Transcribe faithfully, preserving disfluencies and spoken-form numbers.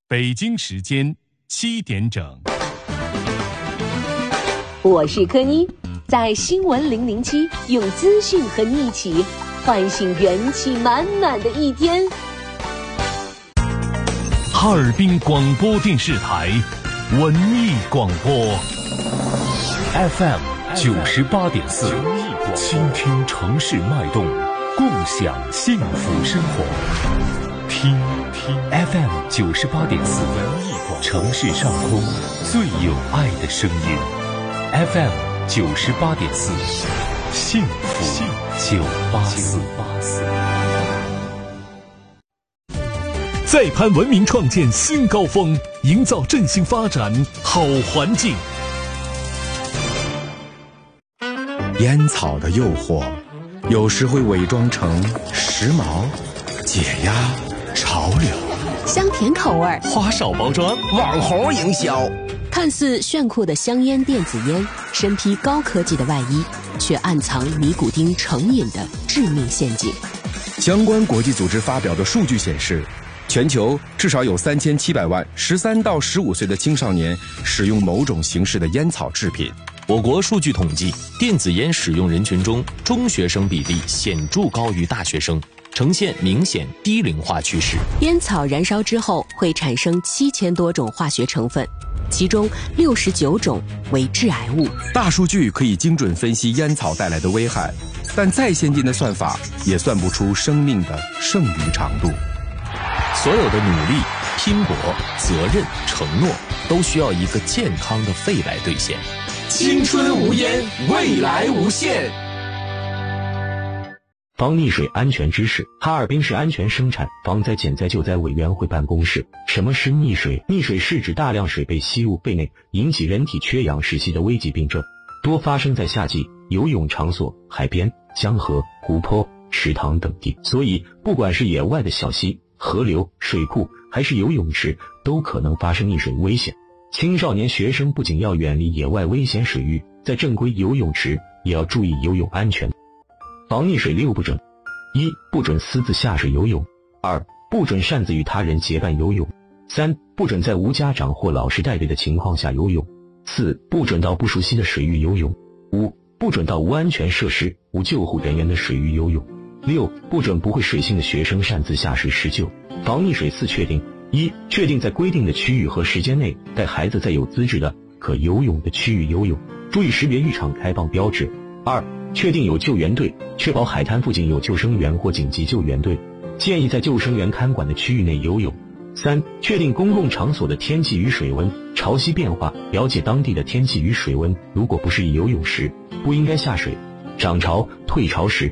北京时间七点整。 我是柯妮，在新闻零零七，用资讯和你一起唤醒元气满满的一天。 哈尔滨广播电视台文艺广播 F M 九十八点四，倾听城市脉动，共享幸福生活。听听 F M 九十八点四，城市上空最有爱的声音。F M 九十八点四，幸福九八四。再攀文明创建新高峰，营造振兴发展好环境。 烟草的诱惑，有时会伪装成时髦、解压、潮流， 香甜口味， 花哨包装， 网红营销。 看似炫酷的香烟电子烟，身披高科技的外衣，却暗藏尼古丁成瘾的致命陷阱。 相关国际组织发表的数据显示，全球至少有三千七百万十三到十五岁的青少年使用某种形式的烟草制品。 我国数据统计，电子烟使用人群中，中学生比例显著高于大学生，呈现明显低龄化趋势。 烟草燃烧之后会产生七千多种化学成分，其中六十九种为致癌物。 大数据可以精准分析烟草带来的危害，但再先进的算法也算不出生命的剩余长度。 所有的努力、拼搏、责任、承诺，都需要一个健康的肺来兑现。 青春无烟，未来无限。 防溺水安全知识。哈尔滨市安全生产防灾减灾救灾委员会办公室。什么是溺水？溺水是指大量水被吸入肺内，引起人体缺氧窒息的危急病症，多发生在夏季游泳场所、海边、江河、湖泊、池塘等地。所以不管是野外的小溪、河流、水库，还是游泳池，都可能发生溺水危险。青少年学生不仅要远离野外危险水域，在正规游泳池也要注意游泳安全。防溺水六不准：一、不准私自下水游泳；二、不准擅自与他人结伴游泳；三、不准在无家长或老师带队的情况下游泳；四、不准到不熟悉的水域游泳；五、不准到无安全设施、无救护人员的水域游泳；六、不准不会水性的学生擅自下水施救。防溺水四确定：一、确定在规定的区域和时间内带孩子在有资质的可游泳的区域游泳，注意识别浴场开放标志；二、确定有救援队，确保海滩附近有救生员或紧急救援队，建议在救生员看管的区域内游泳；三、确定公共场所的天气与水温，潮汐变化，了解当地的天气与水温，如果不适宜游泳时，不应该下水；涨潮、退潮时